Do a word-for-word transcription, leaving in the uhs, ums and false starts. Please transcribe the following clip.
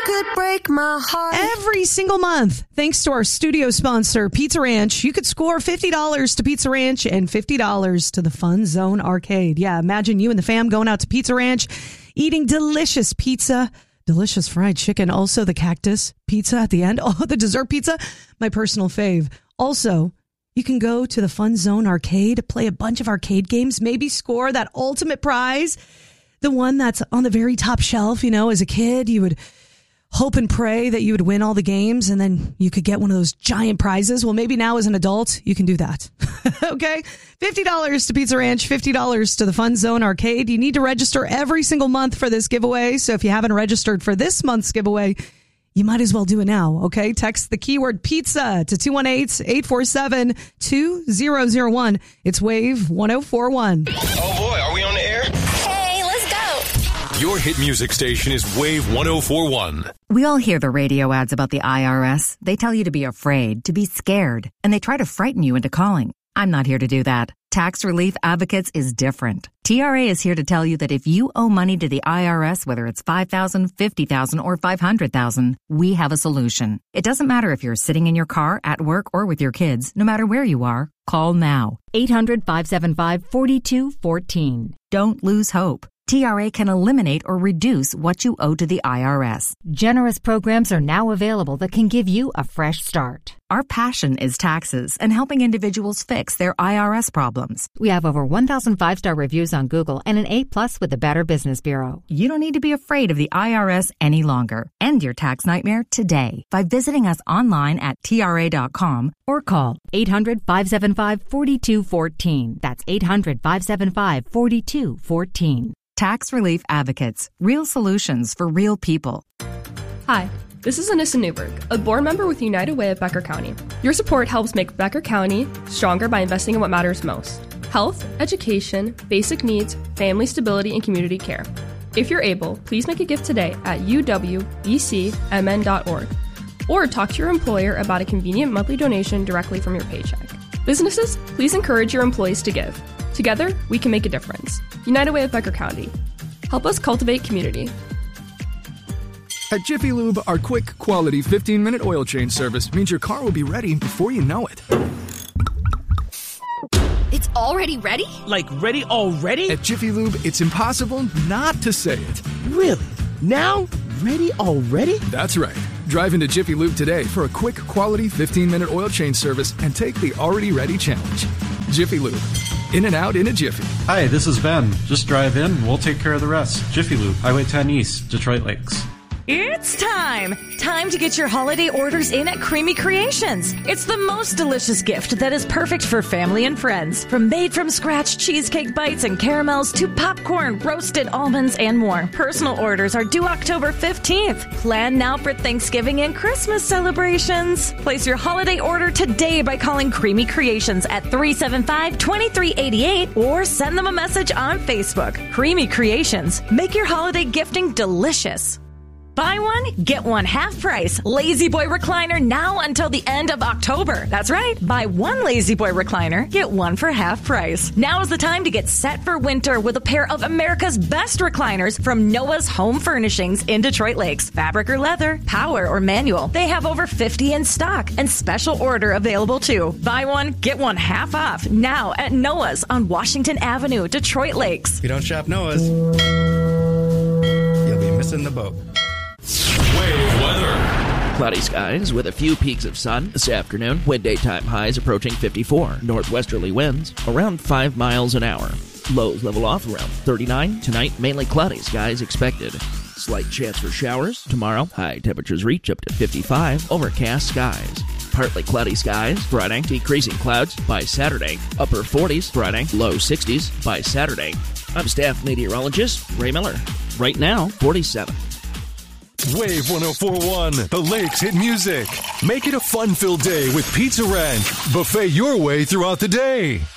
could break my heart. Every single month, thanks to our studio sponsor, Pizza Ranch, you could score fifty dollars to Pizza Ranch and fifty dollars to the Fun Zone Arcade. Yeah, imagine you and the fam going out to Pizza Ranch, eating delicious pizza, delicious fried chicken, also the cactus pizza at the end. Oh, the dessert pizza, my personal fave. Also, you can go to the Fun Zone Arcade, play a bunch of arcade games, maybe score that ultimate prize, the one that's on the very top shelf. You know, as a kid, you would hope and pray that you would win all the games and then you could get one of those giant prizes. Well, maybe now as an adult, you can do that. Okay. fifty dollars to Pizza Ranch, fifty dollars to the Fun Zone Arcade. You need to register every single month for this giveaway. So if you haven't registered for this month's giveaway, you might as well do it now. Okay. Text the keyword pizza to two one eight, eight four seven, two zero zero one. It's Wave one oh four one. Oh boy, are we on the air? Hey, let's go. Your hit music station is Wave one oh four one. We all hear the radio ads about the I R S. They tell you to be afraid, to be scared, and they try to frighten you into calling. I'm not here to do that. Tax Relief Advocates is different. T R A is here to tell you that if you owe money to the I R S, whether it's five thousand dollars, fifty thousand dollars, or five hundred thousand dollars, we have a solution. It doesn't matter if you're sitting in your car, at work, or with your kids. No matter where you are, call now. eight hundred, five seven five, four two one four. Don't lose hope. T R A can eliminate or reduce what you owe to the I R S. Generous programs are now available that can give you a fresh start. Our passion is taxes and helping individuals fix their I R S problems. We have over one thousand five-star reviews on Google and an A plus with the Better Business Bureau. You don't need to be afraid of the I R S any longer. End your tax nightmare today by visiting us online at T R A dot com or call eight hundred, five seven five, four two one four. That's eight hundred, five seven five, four two one four. Tax Relief Advocates. Real solutions for real people. Hi, this is Anissa Newberg, a board member with United Way of Becker County. Your support helps make Becker County stronger by investing in what matters most: health, education, basic needs, family stability, and community care. If you're able, please make a gift today at U W B C M N dot org or talk to your employer about a convenient monthly donation directly from your paycheck. Businesses, please encourage your employees to give. Together, we can make a difference. United Way of Becker County. Help us cultivate community. At Jiffy Lube, our quick, quality fifteen-minute oil change service means your car will be ready before you know it. It's already ready? Like ready already? At Jiffy Lube, it's impossible not to say it. Really? Now? Ready already? That's right. Drive into Jiffy Lube today for a quick, quality fifteen-minute oil change service and take the already ready challenge. Jiffy Lube. In and out in a jiffy. Hi, this is Ben. Just drive in, we'll take care of the rest. Jiffy Lube, Highway ten East, Detroit Lakes. It's time! Time to get your holiday orders in at Creamy Creations. It's the most delicious gift that is perfect for family and friends. From made-from-scratch cheesecake bites and caramels to popcorn, roasted almonds, and more. Personal orders are due October fifteenth. Plan now for Thanksgiving and Christmas celebrations. Place your holiday order today by calling Creamy Creations at three seven five, two three eight eight or send them a message on Facebook. Creamy Creations. Make your holiday gifting delicious. Buy one, get one half price. Lazy Boy recliner now until the end of October. That's right. Buy one Lazy Boy recliner, get one for half price. Now is the time to get set for winter with a pair of America's best recliners from Noah's Home Furnishings in Detroit Lakes. Fabric or leather, power or manual. They have over fifty in stock and special order available too. Buy one, get one half off now at Noah's on Washington Avenue, Detroit Lakes. If you don't shop Noah's, you'll be missing the boat. Wave weather. Cloudy skies with a few peaks of sun this afternoon. Wind daytime highs approaching fifty-four. Northwesterly winds around five miles an hour. Lows level off around thirty-nine. Tonight, mainly cloudy skies expected. Slight chance for showers. Tomorrow, high temperatures reach up to fifty-five. Overcast skies. Partly cloudy skies Friday. Decreasing clouds by Saturday. Upper forties Friday. Low sixties by Saturday. I'm staff meteorologist Ray Miller. Right now, forty-seven. Wave one oh four one, the Lakes hit music. Make it a fun-filled day with Pizza Ranch. Buffet your way throughout the day.